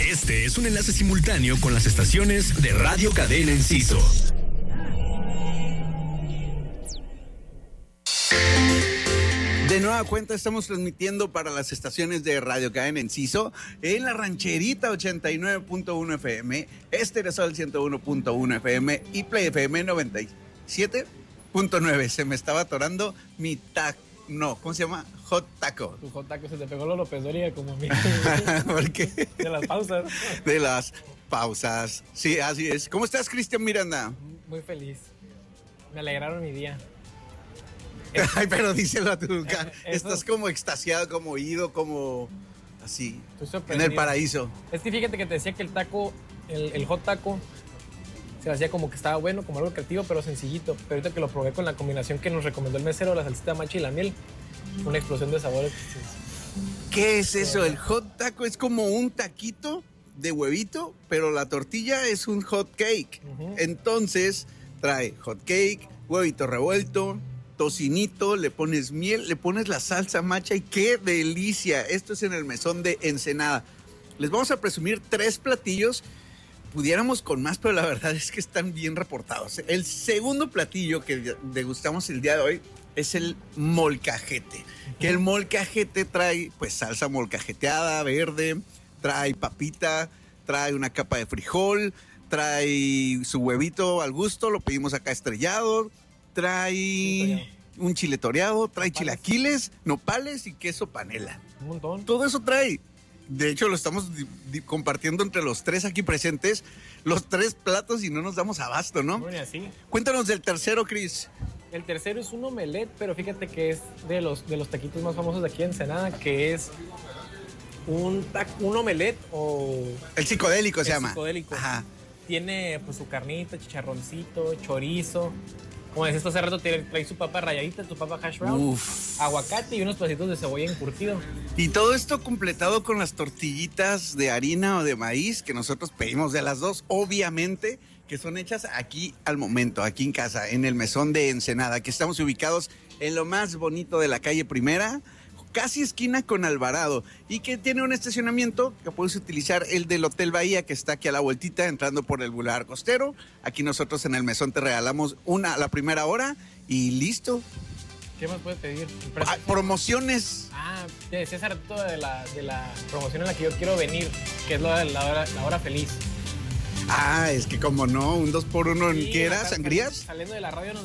Este es un enlace simultáneo con las estaciones de Radio Cadena Enciso. De nueva cuenta estamos transmitiendo para las estaciones de Radio Cadena Enciso en la Rancherita 89.1 FM, Esteresol 101.1 FM y Play FM 97.9. Se me estaba atorando mi taco. No, ¿cómo se llama? Hot taco. Tu hot taco se te pegó López Dóriga como a mí. ¿Por qué? De las pausas. De las pausas. Sí, así es. ¿Cómo estás, Cristian Miranda? Muy feliz. Me alegraron mi día. Ay, pero díselo a tu boca. Estás como extasiado, como oído, como así, en el paraíso. Es que fíjate que te decía que el taco, el hot taco, se hacía como que estaba bueno, como algo creativo, pero sencillito. Pero ahorita que lo probé con la combinación que nos recomendó el mesero, la salsita macha y la miel, una explosión de sabores. ¿Qué es eso? El hot taco es como un taquito de huevito, pero la tortilla es un hot cake. Entonces, trae hot cake, huevito revuelto, tocinito, le pones miel, le pones la salsa macha y ¡qué delicia! Esto es en el mesón de Ensenada. Les vamos a presumir 3 platillos. Pudiéramos con más, pero la verdad es que están bien reportados. El segundo platillo que degustamos el día de hoy es el molcajete. Que el molcajete trae pues salsa molcajeteada, verde, trae papita, trae una capa de frijol, trae su huevito al gusto, lo pedimos acá estrellado, trae un chile toreado, trae chilaquiles, nopales y queso panela. Un montón. Todo eso trae. De hecho, lo estamos compartiendo entre los 3 aquí presentes, los 3 platos y no nos damos abasto, ¿no? Bueno, y así. Cuéntanos del tercero, Cris. El tercero es un omelette, pero fíjate que es de los taquitos más famosos de aquí en Ensenada, que es un omelette o... El psicodélico se llama. Psicodélico. Ajá. Tiene pues su carnita, chicharroncito, chorizo. Como decías hace rato, trae su papa ralladita, su papa hash brown, aguacate y unos pedacitos de cebolla encurtido. Y todo esto completado con las tortillitas de harina o de maíz que nosotros pedimos de las dos, obviamente, que son hechas aquí al momento, aquí en casa, en el mesón de Ensenada, que estamos ubicados en lo más bonito de la calle Primera, casi esquina con Alvarado, y que tiene un estacionamiento que puedes utilizar, el del Hotel Bahía, que está aquí a la vueltita, entrando por el Boulevard Costero. Aquí nosotros en el mesón te regalamos una a la primera hora y listo. ¿Qué más puedes pedir? Promociones. Te decía hace rato de la promoción en la que yo quiero venir, que es la hora feliz. Es que como no, un 2x1 en Sí, ¿qué era? ¿Sangrías? Saliendo de la radio nos